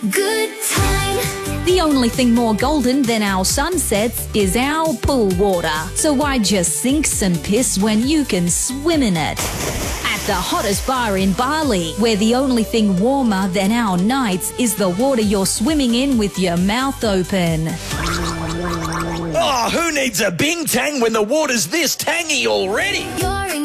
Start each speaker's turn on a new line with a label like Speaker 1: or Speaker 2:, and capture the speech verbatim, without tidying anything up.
Speaker 1: Good time.
Speaker 2: The only thing more golden than our sunsets is our pool water. So why just sink some piss when you can swim in it? At the hottest bar in Bali, where the only thing warmer than our nights is the water you're swimming in with your mouth open.
Speaker 3: Oh, who needs a Bing Tang when the water's this tangy already?
Speaker 1: You're